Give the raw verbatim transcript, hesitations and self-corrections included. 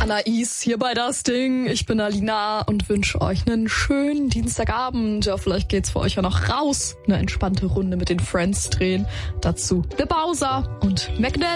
Anais hier bei Das Ding. Ich bin Alina und wünsche euch einen schönen Dienstagabend. Ja, vielleicht geht's für euch ja noch raus. Eine entspannte Runde mit den Friends drehen. Dazu The Bowser und McNally.